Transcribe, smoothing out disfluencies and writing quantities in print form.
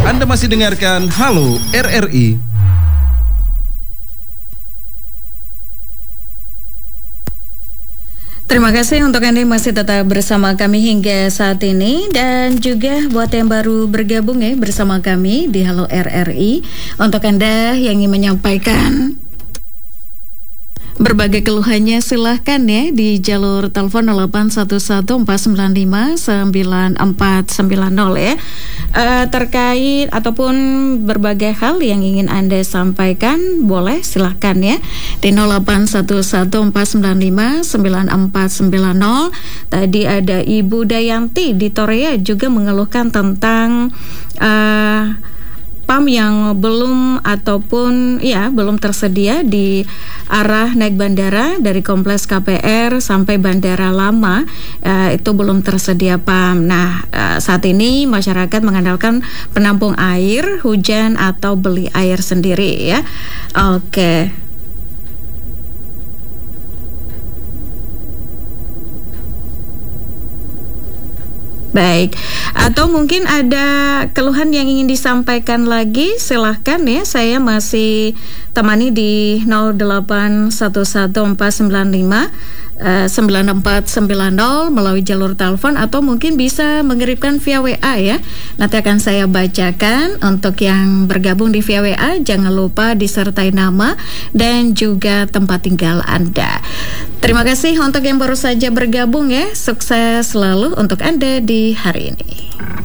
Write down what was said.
Anda masih dengarkan Halo RRI. Terima kasih untuk Anda yang masih tetap bersama kami hingga saat ini, dan juga buat yang baru bergabung bersama kami di Halo RRI. Untuk Anda yang ingin menyampaikan berbagai keluhannya, silahkan di jalur telepon 0811-495-9490 terkait ataupun berbagai hal yang ingin Anda sampaikan, boleh silahkan di 0811-495-9490. Tadi ada Ibu Dayanti di Torea juga mengeluhkan tentang PAM yang belum belum tersedia di arah naik bandara dari kompleks KPR sampai Bandara Lama, itu belum tersedia PAM. Nah, saat ini masyarakat mengandalkan penampung air hujan atau beli air sendiri Oke. Baik, atau mungkin ada keluhan yang ingin disampaikan lagi, silahkan saya masih temani di 0811-495-9490 melalui jalur telepon, atau mungkin bisa mengirimkan via WA Nanti akan saya bacakan. Untuk yang bergabung di via WA, jangan lupa disertai nama dan juga tempat tinggal Anda. Terima kasih untuk yang baru saja bergabung sukses selalu untuk Anda di hari ini.